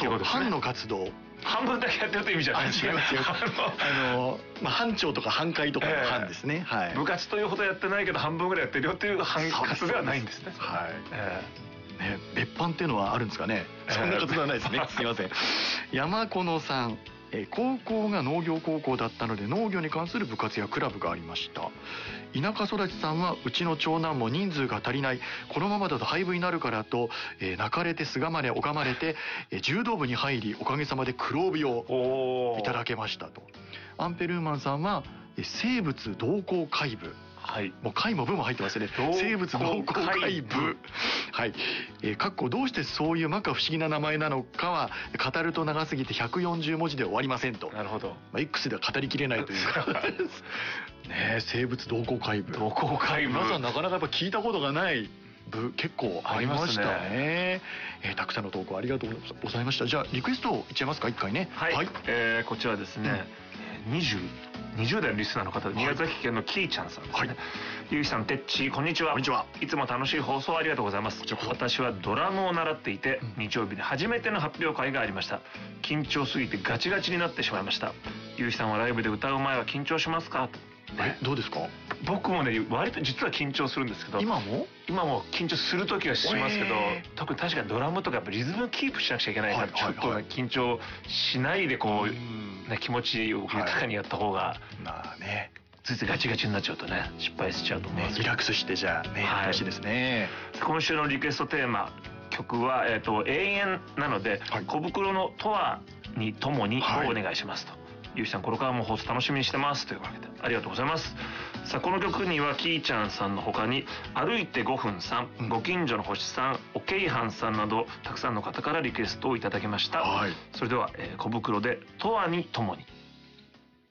ってことですね。 班の活動、 半分だけやってるという意味じゃないですね。 違います班長とか班会とかの班ですね。はい。 部活というほどやってないけど半分ぐらいやってるよっていう活ではないんですね。 はい。ね、別班っていうのはあるんですかね。そんな活動はないですね。すみません。山このさん。高校が農業高校だったので農業に関する部活やクラブがありました。田舎育ちさんはうちの長男も人数が足りない、このままだと廃部になるからと、泣かれてすがまれ拝まれて、柔道部に入りおかげさまで黒帯をいただけましたと。アンペルーマンさんは生物同好会部、はい、もう会も部も入ってますね。生物同好会部、はい、かっこどうしてそういう摩訶不思議な名前なのかは語ると長すぎて140文字で終わりませんと。 なるほど。 X では語りきれないというかね、生物同好会部、 同好会部、 皆さんなかなかやっぱ聞いたことがない部結構ありましたね。たくさんの投稿ありがとうございました。じゃあリクエストいっちゃいますか、一回ね。 はい、はい、こちらですね、20代のリスナーの方で、宮崎県のキーちゃんさんですね。ゆうきさん、てっちー、こんにちは。こんにちは。いつも楽しい放送ありがとうございます。私はドラムを習っていて、日曜日に初めての発表会がありました。緊張すぎてガチガチになってしまいました。ゆうきさんはライブで歌う前は緊張しますか？ どうですか？ 僕もね、割と実は緊張するんですけど、今も緊張する時はしますけど、特に確かにドラムとかやっぱリズムキープしなくちゃいけないから、ちょっと緊張しないでこうね、気持ちを豊かにやった方が、まあね、ついついガチガチになっちゃうとね、失敗しちゃうと思います。リラックスしてじゃあね、楽しいですね。今週のリクエストテーマ曲は永遠なので、小袋のとわにともにをお願いしますと。ゆうきさん、これからも放送楽しみにしてますというわけでありがとうございます。さあ、この曲にはキーちゃんさんの他に歩いて5分さん、ご近所の星さん、おけいはんさんなどたくさんの方からリクエストをいただきました。それでは小袋でとわにともに。